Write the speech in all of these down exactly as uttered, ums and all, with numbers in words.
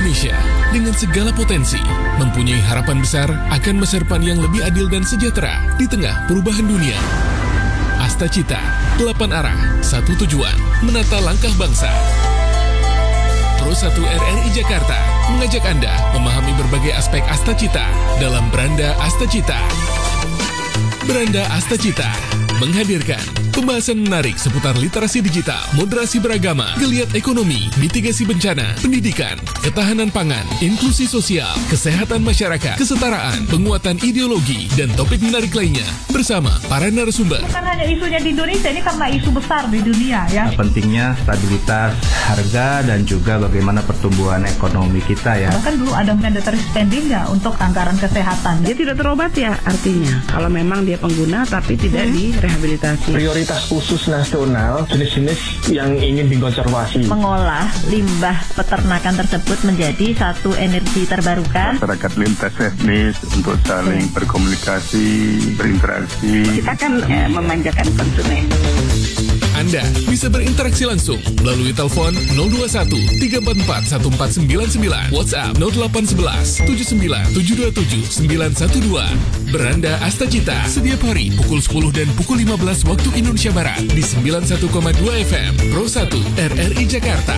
Indonesia dengan segala potensi mempunyai harapan besar akan masa depan yang lebih adil dan sejahtera di tengah perubahan dunia. Astacita, delapan arah, satu tujuan, menata langkah bangsa. Pro satu R R I Jakarta mengajak Anda memahami berbagai aspek Astacita dalam Beranda Astacita. Beranda Astacita menghadirkan pembahasan menarik seputar literasi digital, moderasi beragama, geliat ekonomi, mitigasi bencana, pendidikan, ketahanan pangan, inklusi sosial, kesehatan masyarakat, kesetaraan, penguatan ideologi, dan topik menarik lainnya bersama para narasumber. Bukan hanya isunya di Indonesia, ini karena isu besar di dunia ya. Pentingnya stabilitas harga dan juga bagaimana pertumbuhan ekonomi kita ya. Bahkan dulu ada mandatory spending ya untuk anggaran kesehatan. Dia tidak terobat ya artinya. Kalau memang dia pengguna tapi tidak hmm. direhabilitasi. Prioritas khusus nasional jenis-jenis yang ingin dikonservasi. Mengolah limbah peternakan tersebut menjadi satu energi terbarukan. Masyarakat lintas etnis untuk saling berkomunikasi, berinteraksi. Kita kan eh, memanjakan konsumen. Anda bisa berinteraksi langsung melalui telepon nol dua satu tiga empat empat satu empat sembilan sembilan, WhatsApp nol delapan satu satu tujuh sembilan tujuh dua tujuh sembilan satu dua. Beranda Astacita setiap hari pukul sepuluh dan pukul lima belas waktu Indonesia Barat di sembilan puluh satu koma dua F M Pro satu R R I Jakarta.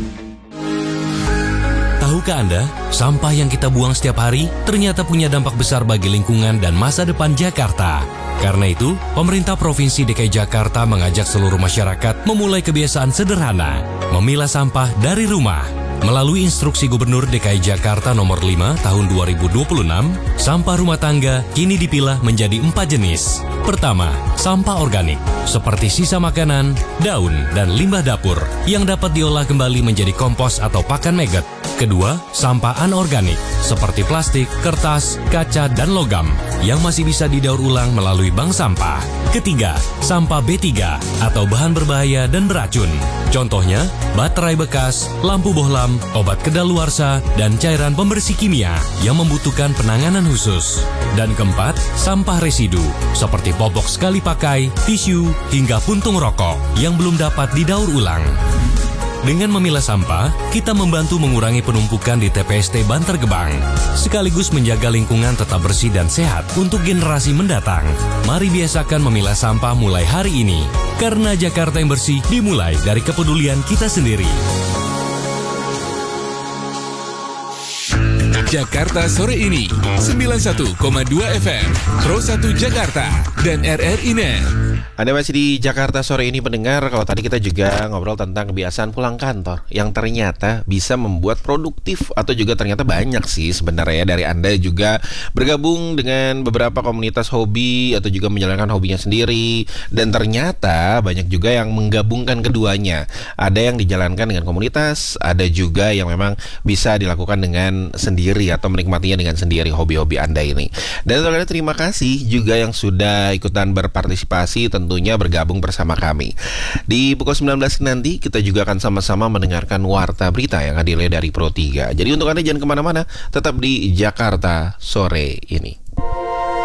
Tahukah Anda, sampah yang kita buang setiap hari ternyata punya dampak besar bagi lingkungan dan masa depan Jakarta. Karena itu, pemerintah Provinsi D K I Jakarta mengajak seluruh masyarakat memulai kebiasaan sederhana, memilah sampah dari rumah. Melalui instruksi Gubernur D K I Jakarta nomor lima tahun dua ribu dua puluh enam, sampah rumah tangga kini dipilah menjadi empat jenis. Pertama, sampah organik, seperti sisa makanan, daun, dan limbah dapur, yang dapat diolah kembali menjadi kompos atau pakan maggot. Kedua, sampah anorganik, seperti plastik, kertas, kaca, dan logam, yang masih bisa didaur ulang melalui bank sampah. Ketiga, sampah B tiga, atau bahan berbahaya dan beracun. Contohnya, baterai bekas, lampu bohlam, obat kedaluarsa, dan cairan pembersih kimia yang membutuhkan penanganan khusus. Dan keempat, sampah residu, seperti popok sekali pakai, tisu, hingga puntung rokok yang belum dapat didaur ulang. Dengan memilah sampah, kita membantu mengurangi penumpukan di T P S T Bantar Gebang, sekaligus menjaga lingkungan tetap bersih dan sehat untuk generasi mendatang. Mari biasakan memilah sampah mulai hari ini, karena Jakarta yang bersih dimulai dari kepedulian kita sendiri. Jakarta sore ini sembilan puluh satu koma dua F M Pro satu Jakarta dan R R I Net. Anda masih di Jakarta sore ini pendengar. Kalau tadi kita juga ngobrol tentang kebiasaan pulang kantor yang ternyata bisa membuat produktif, atau juga ternyata banyak sih sebenarnya dari Anda juga bergabung dengan beberapa komunitas hobi atau juga menjalankan hobinya sendiri, dan ternyata banyak juga yang menggabungkan keduanya. Ada yang dijalankan dengan komunitas, ada juga yang memang bisa dilakukan dengan sendiri atau menikmatinya dengan sendiri hobi-hobi Anda ini. Dan terima kasih juga yang sudah ikutan berpartisipasi, tentunya bergabung bersama kami. Di pukul sembilan belas nanti kita juga akan sama-sama mendengarkan warta berita yang hadirnya dari Pro tiga. Jadi untuk Anda jangan kemana-mana, tetap di Jakarta sore ini.